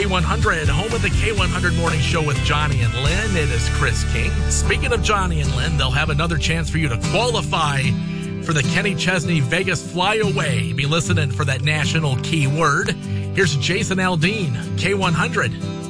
K100, home of the K100 Morning Show with Johnny and Lynn. It is Chris King. Speaking of Johnny and Lynn, they'll have another chance for you to qualify for the Kenny Chesney Vegas Flyaway. Be listening for that national keyword. Here's Jason Aldean, K100.